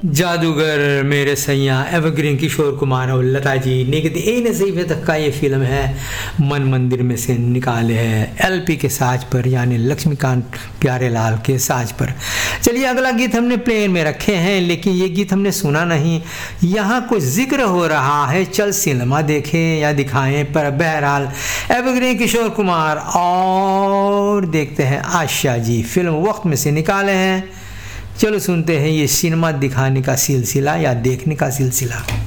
जादूगर मेरे सैया एवरग्रीन किशोर कुमार और लता जी निकती ए नसीब तक का ये फिल्म है मन मंदिर में से निकाले है एलपी के साज पर यानी लक्ष्मीकांत प्यारेलाल के साज पर। चलिए अगला गीत हमने प्लेन में रखे हैं लेकिन ये गीत हमने सुना नहीं। यहाँ कुछ जिक्र हो रहा है चल सिनेमा देखें या दिखाएं पर बहरहाल एवरग्रीन किशोर कुमार और देखते हैं आशा जी फिल्म वक्त में से निकाले हैं। चलो सुनते हैं ये सिनेमा दिखाने का सिलसिला या देखने का सिलसिला।